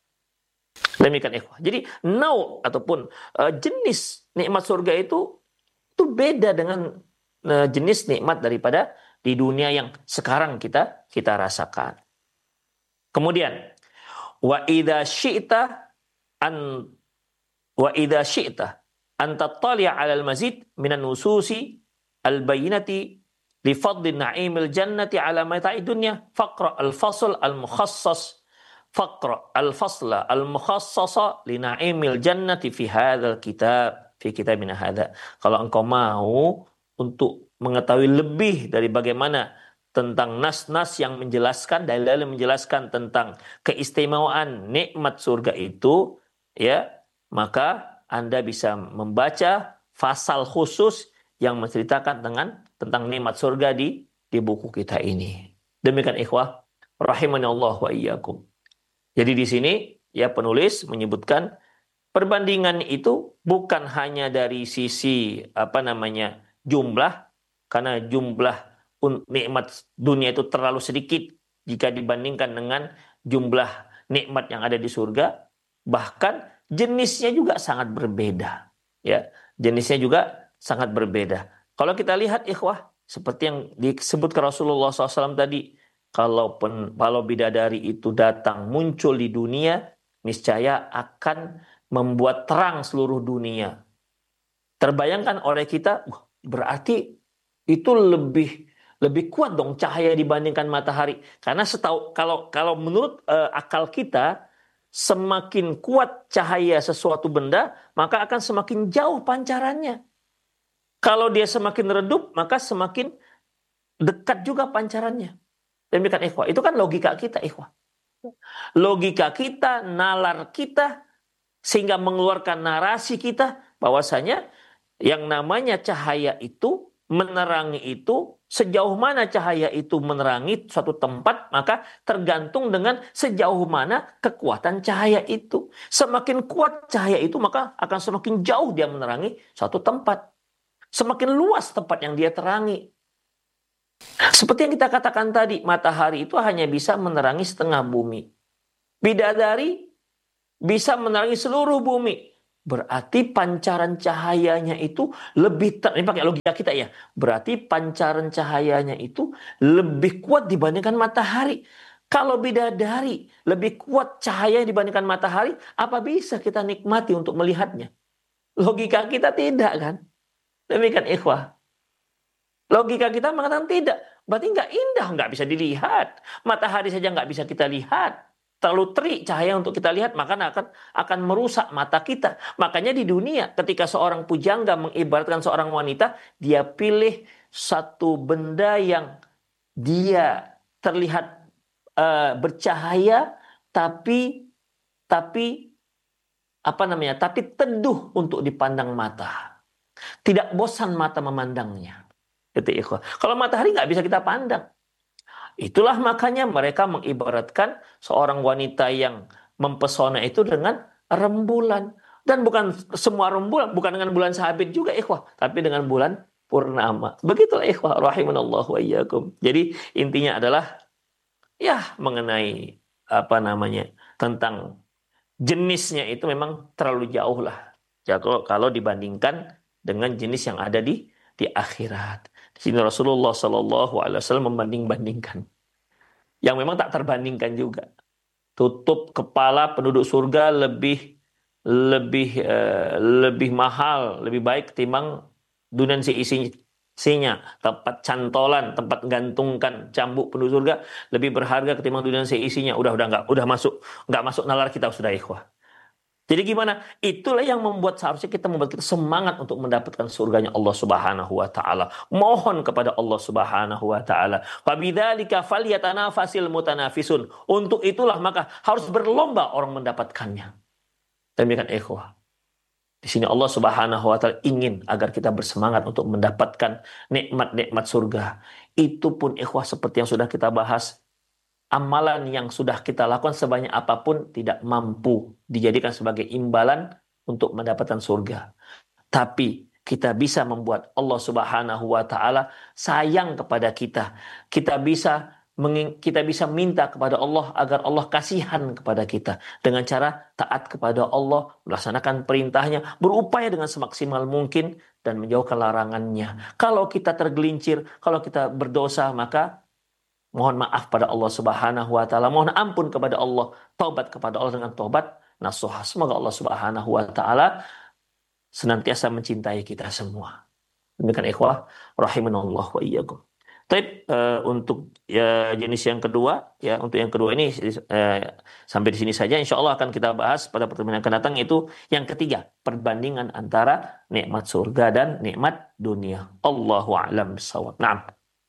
Demikian ikhwah. Jadi nau ataupun uh, jenis nikmat surga itu itu beda dengan uh, jenis nikmat daripada di dunia yang sekarang kita kita rasakan. Kemudian wa idza syi'ta an wa idza syi'ta an tattali'a 'ala al-mazid minan nususi al-bayyinati li fadli na'imil jannati 'ala mata'i dunya faqra al-fasl al-mukhassas faqra al-fasla al-mukhassasa li na'imil jannati fi hadzal kitab fi kitabina hadza. Kalau engkau mau untuk mengetahui lebih dari bagaimana tentang nas-nas yang menjelaskan, dalil-dalil yang menjelaskan tentang keistimewaan nikmat surga itu, ya, maka Anda bisa membaca pasal khusus yang menceritakan dengan tentang nikmat surga di di buku kita ini. Demikian ikhwah, rahimani Allah wa iyyakum. Jadi di sini ya penulis menyebutkan perbandingan itu bukan hanya dari sisi apa namanya jumlah, karena jumlah nikmat dunia itu terlalu sedikit jika dibandingkan dengan jumlah nikmat yang ada di surga, bahkan jenisnya juga sangat berbeda. Ya, jenisnya juga sangat berbeda. Kalau kita lihat ikhwah, seperti yang disebutkan Rasulullah shallallahu alaihi wasallam tadi, kalau pen, kalau bidadari itu datang muncul di dunia, niscaya akan membuat terang seluruh dunia. Terbayangkan oleh kita, wah, berarti itu lebih lebih kuat dong cahaya dibandingkan matahari. Karena setahu kalau kalau menurut uh, akal kita, semakin kuat cahaya sesuatu benda, maka akan semakin jauh pancarannya. Kalau dia semakin redup, maka semakin dekat juga pancarannya. Demikian ikhwah. Itu kan logika kita ikhwah. Logika kita, nalar kita, sehingga mengeluarkan narasi kita bahwasanya yang namanya cahaya itu, menerangi itu, sejauh mana cahaya itu menerangi suatu tempat, maka tergantung dengan sejauh mana kekuatan cahaya itu. Semakin kuat cahaya itu, maka akan semakin jauh dia menerangi suatu tempat. Semakin luas tempat yang dia terangi. Seperti yang kita katakan tadi, matahari itu hanya bisa menerangi setengah bumi. Bidadari bisa menerangi seluruh bumi. Berarti pancaran cahayanya itu lebih ter... ini pakai logika kita ya. Berarti pancaran cahayanya itu lebih kuat dibandingkan matahari. Kalau bidadari lebih kuat cahaya dibandingkan matahari, apa bisa kita nikmati untuk melihatnya? Logika kita tidak kan? Demikian ikhwah. Logika kita mengatakan tidak. Berarti nggak indah, nggak bisa dilihat. Matahari saja nggak bisa kita lihat. Terlalu terik cahaya untuk kita lihat, maka akan akan merusak mata kita. Makanya di dunia, ketika seorang pujangga mengibaratkan seorang wanita, dia pilih satu benda yang dia terlihat uh, bercahaya, tapi tapi apa namanya? Tapi teduh untuk dipandang mata. Tidak bosan mata memandangnya. Gitu, ikhwah. Kalau matahari nggak bisa kita pandang. Itulah makanya mereka mengibaratkan seorang wanita yang mempesona itu dengan rembulan. Dan bukan semua rembulan, bukan dengan bulan sabit juga ikhwah, tapi dengan bulan purnama. Begitulah ikhwah rahimanallah wa iyyakum. Jadi intinya adalah ya mengenai apa namanya tentang jenisnya itu memang terlalu jauh lah. Ya, kalau, kalau dibandingkan dengan jenis yang ada di di akhirat. Di sini Rasulullah Shallallahu Alaihi Wasallam membanding-bandingkan yang memang tak terbandingkan juga. Tutup kepala penduduk surga lebih lebih uh, lebih mahal, lebih baik ketimbang dunia seisinya. Tempat cantolan, tempat gantungkan cambuk penduduk surga lebih berharga ketimbang dunia seisinya. Udah udah nggak udah masuk nggak masuk nalar kita sudah ikhwah. Jadi gimana? Itulah yang membuat seharusnya kita membuat kita semangat untuk mendapatkan surganya Allah Subhanahu wa taala. Mohon kepada Allah Subhanahu wa taala. Fabidzalika falyatanafasil mutanafisun. Untuk itulah maka harus berlomba orang mendapatkannya. Demikian ikhwah. Di sini Allah Subhanahu wa taala ingin agar kita bersemangat untuk mendapatkan nikmat-nikmat surga. Itu pun ikhwah seperti yang sudah kita bahas, amalan yang sudah kita lakukan sebanyak apapun tidak mampu dijadikan sebagai imbalan untuk mendapatkan surga. Tapi kita bisa membuat Allah Subhanahu wa taala sayang kepada kita. Kita bisa kita bisa minta kepada Allah agar Allah kasihan kepada kita dengan cara taat kepada Allah, melaksanakan perintahnya, berupaya dengan semaksimal mungkin dan menjauhkan larangannya. Kalau kita tergelincir, kalau kita berdosa, maka mohon maaf pada Allah Subhanahu wa taala, mohon ampun kepada Allah, taubat kepada Allah dengan taubat nasuha. Semoga Allah Subhanahu wa taala senantiasa mencintai kita semua. Demikian ikhwah rahimanallah wa iyyakum. Baik, uh, untuk ya jenis yang kedua, ya untuk yang kedua ini uh, sampai di sini saja. Insya Allah akan kita bahas pada pertemuan yang akan datang, itu yang ketiga, perbandingan antara nikmat surga dan nikmat dunia. Allahu a'lam bishawab. Naam.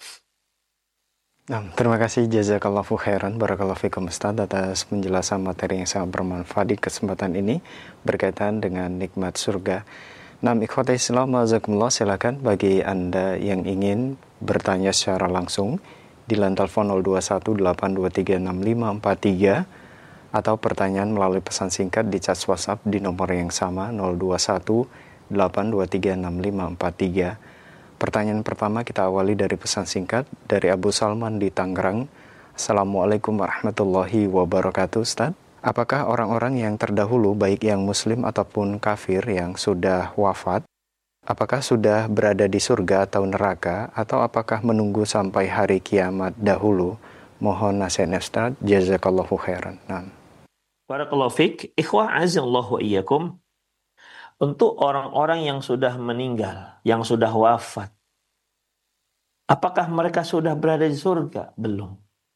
Nah, terima kasih jazakallahu khairan barakallahu fikum Ustaz atas penjelasan materi yang sangat bermanfaat di kesempatan ini berkaitan dengan nikmat surga. Nah, ikhwati Islam jazakumullah, silakan bagi Anda yang ingin bertanya secara langsung di line telepon nol dua satu delapan dua tiga enam lima empat tiga atau pertanyaan melalui pesan singkat di chat WhatsApp di nomor yang sama nol dua satu delapan dua tiga enam lima empat tiga. Pertanyaan pertama kita awali dari pesan singkat dari Abu Salman di Tangerang. Assalamualaikum warahmatullahi wabarakatuh Ustaz. Apakah orang-orang yang terdahulu baik yang muslim ataupun kafir yang sudah wafat, apakah sudah berada di surga atau neraka, atau apakah menunggu sampai hari kiamat dahulu? Mohon nasihatnya Ustaz. Jazakallahu khairan. Nah. Barakallahu fiik. Ikhwah azallahu wa iyyakum. Untuk orang-orang yang sudah meninggal, yang sudah wafat, apakah mereka sudah berada di surga? Belum.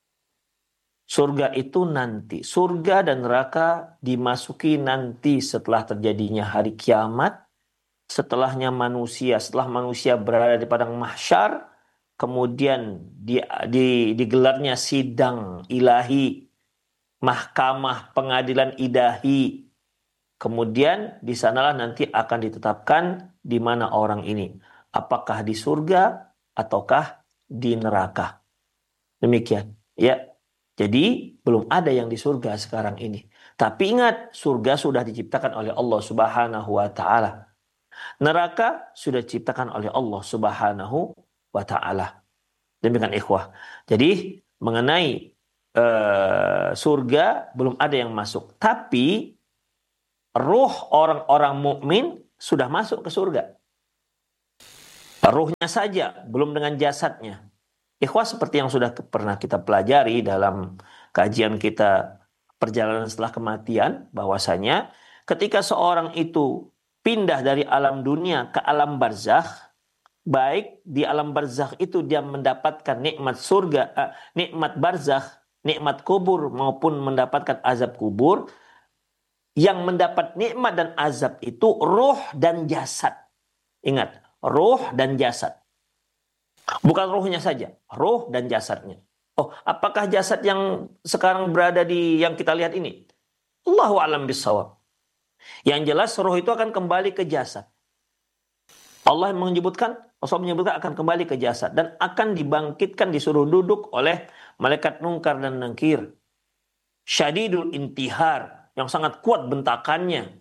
Surga itu nanti. Surga dan neraka dimasuki nanti setelah terjadinya hari kiamat, setelahnya manusia, setelah manusia berada di padang mahsyar, kemudian di, di, digelarnya sidang ilahi, mahkamah pengadilan ilahi. Kemudian di sanalah nanti akan ditetapkan di mana orang ini, apakah di surga ataukah di neraka. Demikian, ya. Jadi belum ada yang di surga sekarang ini. Tapi ingat, surga sudah diciptakan oleh Allah Subhanahu wa taala. Neraka sudah diciptakan oleh Allah Subhanahu wa taala. Demikian ikhwah. Jadi mengenai uh, surga belum ada yang masuk. Tapi ruh orang-orang mukmin sudah masuk ke surga. Ruhnya saja, belum dengan jasadnya. Ikhwah, seperti yang sudah pernah kita pelajari dalam kajian kita perjalanan setelah kematian, bahwasanya ketika seorang itu pindah dari alam dunia ke alam barzakh, baik di alam barzakh itu dia mendapatkan nikmat surga, eh, nikmat barzakh, nikmat kubur, maupun mendapatkan azab kubur, yang mendapat nikmat dan azab itu ruh dan jasad. Ingat, ruh dan jasad. Bukan ruhnya saja, ruh dan jasadnya. Oh, apakah jasad yang sekarang berada di yang kita lihat ini? Allahu a'lam bishawab. Yang jelas ruh itu akan kembali ke jasad. Allah menyebutkan, Rasul menyebutkan akan kembali ke jasad dan akan dibangkitkan, disuruh duduk oleh malaikat Munkar dan Nakir. Syadidul intihar, yang sangat kuat bentakannya.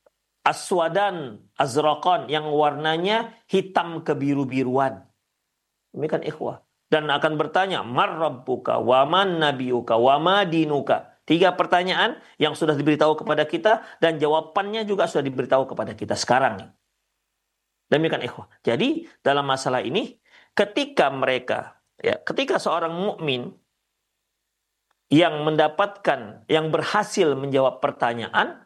Aswadan azraqan, yang warnanya hitam kebiru-biruan. Demikian ikhwah. Dan akan bertanya, mar rabbuka wa man nabiyuka wa ma dinuka. Tiga pertanyaan yang sudah diberitahu kepada kita dan jawabannya juga sudah diberitahu kepada kita sekarang. Demikian ikhwah. Jadi dalam masalah ini, ketika mereka, ya, ketika seorang mukmin yang mendapatkan, yang berhasil menjawab pertanyaan,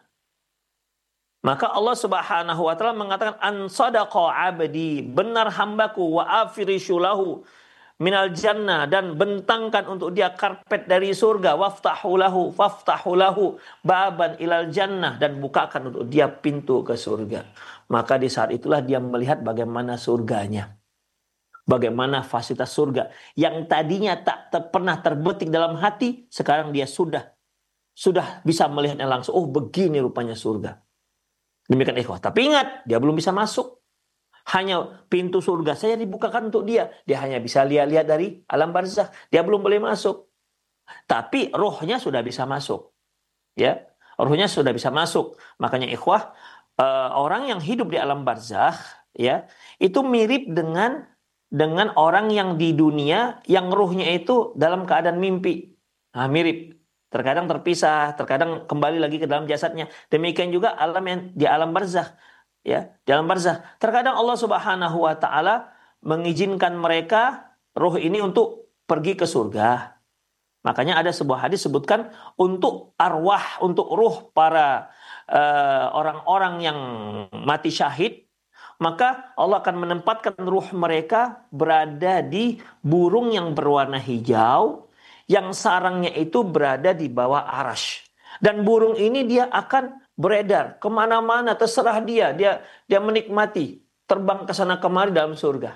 maka Allah Subhanahu wa taala mengatakan, an sadaqa abdi, benar hambaku, wa afirishu lahu minal jannah, dan bentangkan untuk dia karpet dari surga, waftahu lahu waftahu lahu baban ilal jannah, dan bukakan untuk dia pintu ke surga. Maka di saat itulah dia melihat bagaimana surganya, bagaimana fasilitas surga yang tadinya tak ter- pernah terbetik dalam hati, sekarang dia sudah sudah bisa melihatnya langsung. Oh, begini rupanya surga. Demikian ikhwah. Tapi ingat, dia belum bisa masuk. Hanya pintu surga saja dibukakan untuk dia. Dia hanya bisa lihat-lihat dari alam barzakh. Dia belum boleh masuk. Tapi rohnya sudah bisa masuk. Ya, rohnya sudah bisa masuk. Makanya ikhwah, uh, orang yang hidup di alam barzakh, ya, itu mirip dengan dengan orang yang di dunia yang ruhnya itu dalam keadaan mimpi. Nah, mirip. Terkadang terpisah, terkadang kembali lagi ke dalam jasadnya. Demikian juga alam yang di alam barzakh, ya, di alam barzakh. Terkadang Allah Subhanahu wa taala mengizinkan mereka ruh ini untuk pergi ke surga. Makanya ada sebuah hadis sebutkan untuk arwah, untuk ruh para uh, orang-orang yang mati syahid, maka Allah akan menempatkan ruh mereka berada di burung yang berwarna hijau, yang sarangnya itu berada di bawah arasy. Dan burung ini dia akan beredar kemana-mana, terserah dia. Dia dia menikmati terbang ke sana kemari dalam surga.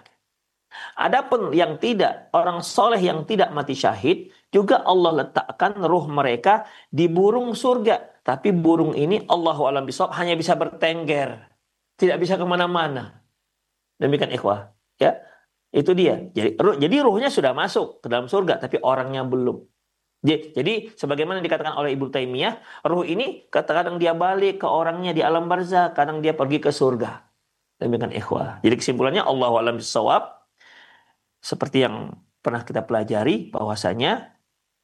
Adapun yang tidak, orang soleh yang tidak mati syahid, juga Allah letakkan ruh mereka di burung surga. Tapi burung ini Allahu a'lam bishawab hanya bisa bertengger, tidak bisa kemana-mana. Demikian ikhwah, ya. Itu dia. Jadi, ruh, jadi ruhnya sudah masuk ke dalam surga, tapi orangnya belum. Jadi, jadi sebagaimana dikatakan oleh Ibnu Taimiyah, ruh ini kadang-kadang dia balik ke orangnya di alam barzakh, kadang dia pergi ke surga. Demikian ikhwah. Jadi kesimpulannya, Allahu a'lam bishawab, seperti yang pernah kita pelajari, bahwasanya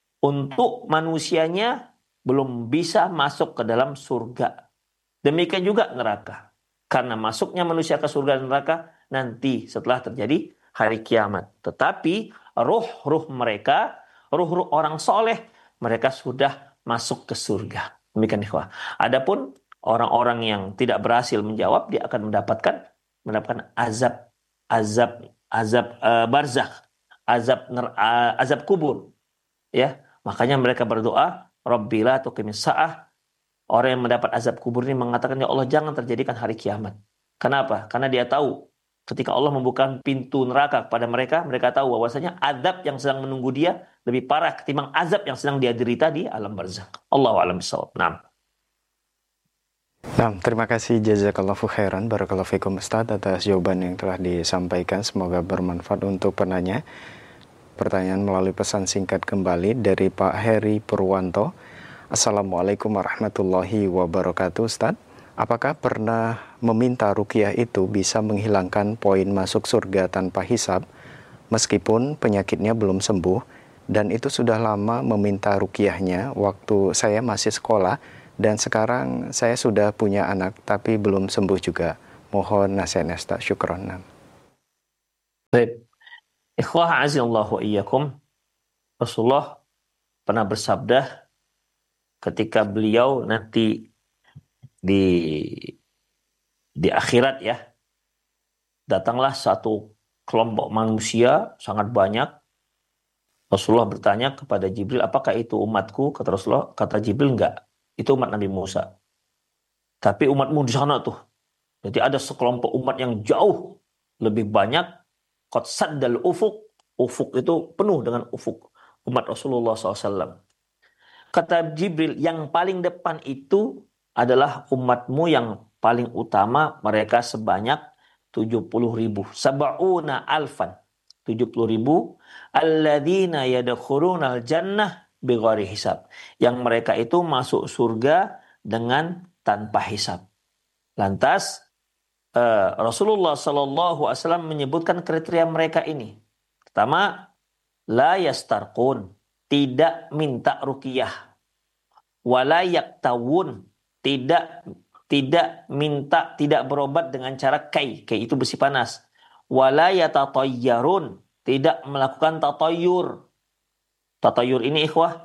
untuk manusianya belum bisa masuk ke dalam surga. Demikian juga neraka. Karena masuknya manusia ke surga dan neraka nanti setelah terjadi hari kiamat. Tetapi ruh-ruh mereka, ruh-ruh orang soleh, mereka sudah masuk ke surga. Demikian ikhwah. Adapun orang-orang yang tidak berhasil menjawab, dia akan mendapatkan mendapatkan azab, azab, azab uh, barzakh, azab uh, azab kubur. Ya, makanya mereka berdoa, Rabbila tuqimis sa'ah. Orang yang mendapat azab kubur ini mengatakan, ya Allah, jangan terjadikan hari kiamat. Kenapa? Karena dia tahu ketika Allah membuka pintu neraka kepada mereka, mereka tahu bahwasanya azab yang sedang menunggu dia lebih parah ketimbang azab yang sedang dia derita di alam barzakh. Allahu a'lam bishawab. Naam. Nah, terima kasih jazakallahu khairan barakallahu fikum Ustaz atas jawaban yang telah disampaikan. Semoga bermanfaat untuk penanya. Pertanyaan melalui pesan singkat kembali dari Pak Heri Purwanto. Assalamualaikum warahmatullahi wabarakatuh Ustaz. Apakah pernah meminta ruqyah itu bisa menghilangkan poin masuk surga tanpa hisab meskipun penyakitnya belum sembuh, dan itu sudah lama meminta ruqyahnya waktu saya masih sekolah Dan sekarang saya sudah punya anak tapi belum sembuh juga. Mohon nasihatnya Ustaz. Syukron. Baik. Ikhwah azizallahu wa iyyakum. Rasulullah pernah bersabda ketika beliau nanti di di akhirat ya, datanglah satu kelompok manusia sangat banyak. Rasulullah bertanya kepada Jibril, apakah itu umatku? Kata Rasulullah, kata Jibril, enggak. Itu umat Nabi Musa. Tapi umatmu di sana tuh. Jadi ada sekelompok umat yang jauh lebih banyak. Qad saddal ufuk. Ufuk itu penuh dengan ufuk. Umat Rasulullah shallallahu alaihi wasallam. Kata Jibril, yang paling depan itu adalah umatmu yang paling utama. Mereka sebanyak tujuh puluh ribu. Sab'una alfan. tujuh puluh ribu. Alladzina yadkhulunal jannah bighairi hisab. Yang mereka itu masuk surga dengan tanpa hisab. Lantas uh, Rasulullah Sallallahu Alaihi Wasallam menyebutkan kriteria mereka ini. Pertama, la yastarqun, tidak minta ruqyah. Wala yaktawun, tidak tidak minta, tidak berobat dengan cara kai. Kai itu besi panas. Wala yatatayyarun, tidak melakukan tatayyur. Tatayyur ini ikhwah,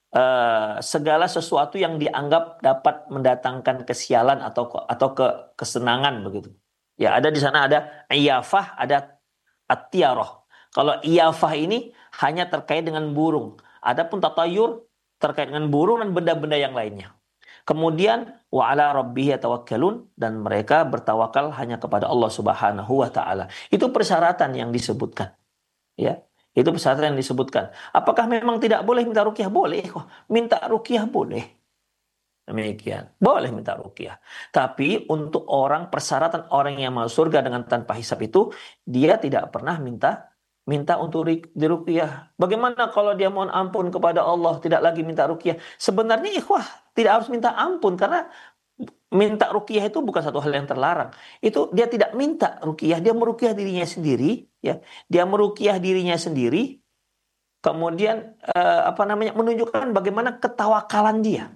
Uh, segala sesuatu yang dianggap dapat mendatangkan kesialan atau atau ke kesenangan begitu. Ya, ada di sana ada iyafah, ada at-tiyarah. Kalau iyafah ini hanya terkait dengan burung. Adapun tatayur terkait dengan burung dan benda-benda yang lainnya. Kemudian wa ala rabbihi yatawakkalun, dan mereka bertawakal hanya kepada Allah Subhanahu wa taala. Itu persyaratan yang disebutkan. Ya. Itu persyaratan yang disebutkan. Apakah memang tidak boleh minta ruqyah? Boleh. Minta ruqyah boleh. Demikian. Boleh minta ruqyah. Tapi untuk orang, persyaratan orang yang masuk surga dengan tanpa hisab itu, dia tidak pernah minta minta untuk diruqyah. Bagaimana kalau dia mohon ampun kepada Allah, tidak lagi minta ruqyah? Sebenarnya ikhwah, tidak harus minta ampun, karena minta ruqyah itu bukan satu hal yang terlarang. Itu dia tidak minta ruqyah, dia meruqyah dirinya sendiri, ya. Dia meruqyah dirinya sendiri, kemudian eh, apa namanya? menunjukkan bagaimana ketawakalan dia.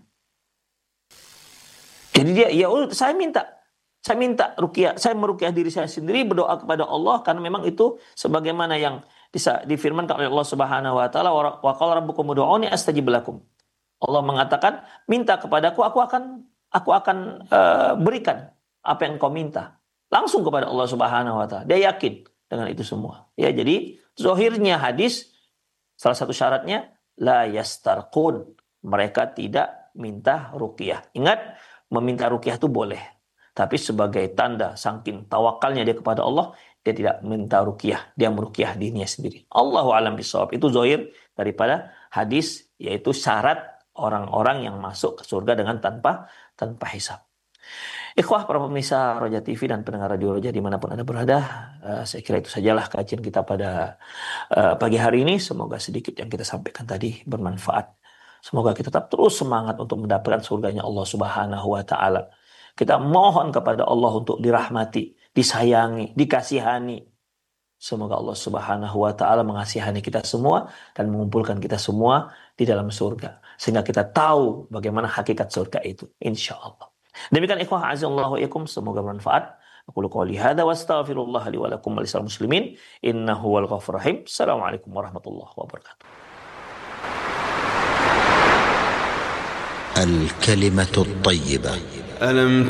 Jadi dia, ya saya minta, saya minta ruqyah, saya meruqyah diri saya sendiri, berdoa kepada Allah, karena memang itu sebagaimana yang bisa difirmankan oleh Allah Subhanahu wa taala, wa qala rabbukum ud'uni astajib lakum. Allah mengatakan, minta kepadaku, aku akan Aku akan uh, berikan apa yang kau minta. Langsung kepada Allah Subhanahu wa taala. Dia yakin dengan itu semua. Ya, jadi zahirnya hadis, salah satu syaratnya la yastarqun. Mereka tidak minta ruqyah. Ingat, meminta ruqyah itu boleh. Tapi sebagai tanda saking tawakalnya dia kepada Allah, dia tidak minta ruqyah, dia meruqyah dirinya sendiri. Allahu a'lam bishawab. Itu zahir daripada hadis, yaitu syarat orang-orang yang masuk ke surga dengan tanpa tanpa hisab. Ikhwah para pemirsa Roja T V dan pendengar Radio Roja dimanapun Anda berada, uh, saya kira itu sajalah kajian kita pada uh, pagi hari ini. Semoga sedikit yang kita sampaikan tadi bermanfaat. Semoga kita tetap terus semangat untuk mendapatkan surganya Allah Subhanahu wa taala. Kita mohon kepada Allah untuk dirahmati, disayangi, dikasihani. Semoga Allah Subhanahu wa taala mengasihani kita semua dan mengumpulkan kita semua di dalam surga, sehingga kita tahu bagaimana hakikat surga itu, insyaallah. Demikian ikhwah azallahu ikum, semoga bermanfaat. Aku qouli hadza wa astaghfirullah li wa lakum wa lisal muslimin innahu wal ghafurur rahim. Assalamualaikum warahmatullahi wabarakatuh. الكلمة الطيبة. ألم